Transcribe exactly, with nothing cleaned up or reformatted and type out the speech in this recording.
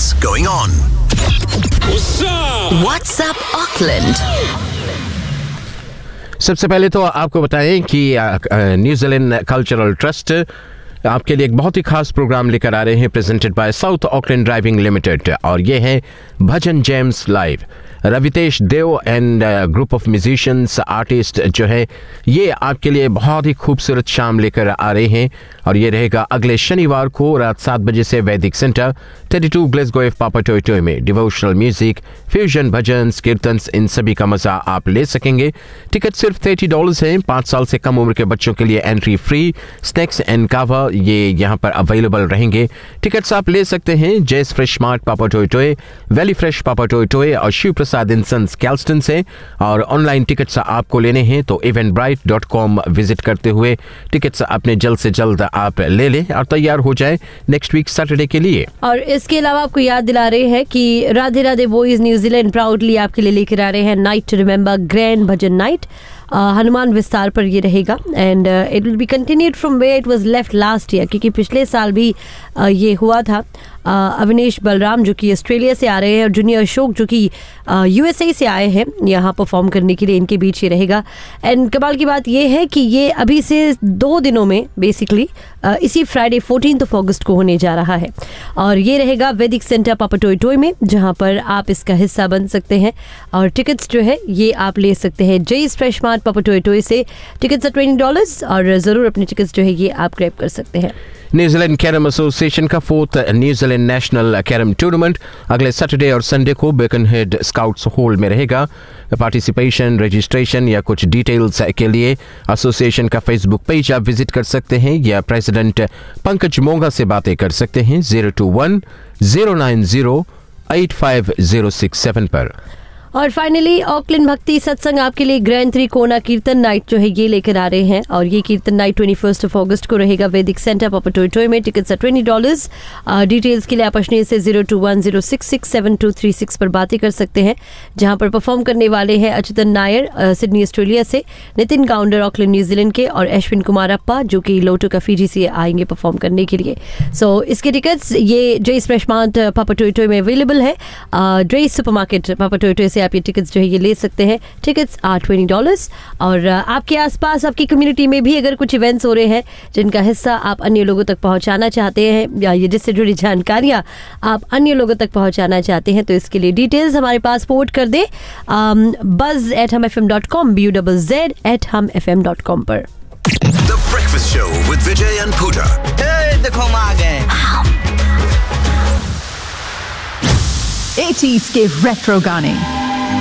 What's going on? What's up? What's up Auckland? सबसे पहले तो आपको बताएं कि न्यूजीलैंड कल्चरल ट्रस्ट आपके लिए एक बहुत ही खास प्रोग्राम लेकर आ रहे हैं, presented by south Auckland driving limited, और ये है भजन jams live. रवितेश Dev and group of musicians artist जो है ये आपके लिए बहुत ही खूबसूरत शाम लेकर आ रहे हैं, और ये रहेगा अगले शनिवार को रात सात बजे से वैदिक सेंटर थर्टी टू ग्लेसगो एफ पापा टॉय टॉय में। डिवोशनल म्यूजिक, फ्यूजन, भजन, कीर्तन, इन सभी का मजा आप ले सकेंगे। टिकट सिर्फ थर्टी डॉलर्स हैं। पाँच साल से कम उम्र के बच्चों के लिए एंट्री फ्री। स्नैक्स एंड कावा ये यहाँ पर अवेलेबल रहेंगे। टिकट्स आप ले सकते हैं जेस फ्रेश मार्ट पापा टॉय टॉय, वैली फ्रेश पापा टॉय टॉय और शिव प्रसाद इन सन्स कैल्स्टन से। और ऑनलाइन टिकट्स आपको लेने हैं तो event bright dot com visit करते हुए टिकट्स अपने जल्द से जल्द आप ले लें और तैयार हो जाए नेक्स्ट वीक सैटरडे के लिए। और इसके अलावा आपको याद दिला रहे हैं कि Radhe Radhe boys New Zealand proudly आपके लिए लेकर आ रहे हैं night to remember grand bhajan night. Hanuman विस्तार पर ये रहेगा and it will be continued from where it was left last year, क्योंकि पिछले साल भी uh, ये हुआ था। uh, अविनेश बलराम जो कि ऑस्ट्रेलिया से आ रहे हैं और जूनियर अशोक जो कि यूएसए से आए हैं यहाँ परफॉर्म करने के लिए, इनके बीच ये रहेगा। एंड कमाल की बात ये है कि ये अभी से दो दिनों में बेसिकली uh, इसी फ्राइडे फोर्टीन्थ ऑफ अगस्त को होने जा रहा है, और ये रहेगा वैदिक सेंटर पापा टॉय टॉय में, जहाँ पर आप इसका हिस्सा बन सकते हैं। और टिकट्स जो है ये आप ले सकते हैं जेस फ्रेश मार्ट पापा टॉय टॉय से। टिकट्स are ट्वेंटी डॉलर्स और ज़रूर अपने टिकट्स जो है ये आप ग्रैब कर सकते हैं। न्यूजीलैंड कैरम एसोसिएशन का fourth New Zealand national carrom tournament अगले सैटरडे और संडे को बेकनहेड स्काउट्स हॉल में रहेगा। पार्टिसिपेशन, रजिस्ट्रेशन या कुछ डिटेल्स के लिए एसोसिएशन का फेसबुक पेज आप विजिट कर सकते हैं या प्रेसिडेंट पंकज मोंगा से बातें कर सकते हैं zero to one zero nine zero eight five zero six seven पर। और फाइनली ऑकलैंड भक्ति सत्संग आपके लिए ग्रैंड थ्री कोना कीर्तन नाइट जो है ये लेकर आ रहे हैं, और ये कीर्तन नाइट ट्वेंटी फर्स्ट ऑफ अगस्त को रहेगा वैदिक सेंटर पापा टॉय टॉय में। Tickets twenty dollars. डिटेल्स के लिए आप अश्नील से zero to one zero six six seven to three six पर बातें कर सकते हैं, जहां पर परफॉर्म करने वाले हैं अच्युतन नायर सिडनी ऑस्ट्रेलिया से, नितिन काउंडर ऑकलैंड न्यूजीलैंड के, और अश्विन कुमार अप्पा जो कि लोटो का फीजी से आएंगे परफॉर्म करने के लिए। सो so, इसके टिकट्स ये जेस फ्रेश मार्ट पापा टॉय टॉय में अवेलेबल है। ड्रेस सुपरमार्केट पापा टॉय टॉय से आप ये टिकट्स जो है ये ले सकते हैं। Tickets are twenty dollars. और आपके आसपास आपकी कम्युनिटी में भी अगर कुछ इवेंट्स हो रहे हैं जिनका हिस्सा आप अन्य लोगों तक पहुंचाना चाहते हैं, या ये जिससे जुड़ी जानकारियां आप अन्य लोगों तक पहुंचाना चाहते हैं, तो इसके लिए डिटेल्स हमारे पास पोर्ट कर दे बज एट हम F M dot com B U double Z eight हम एफ एम डॉट कॉम पर। The Breakfast Show with Vijay and Pooja. Hey, देखो हम आ गए। एटीज़ के रेट्रो गाने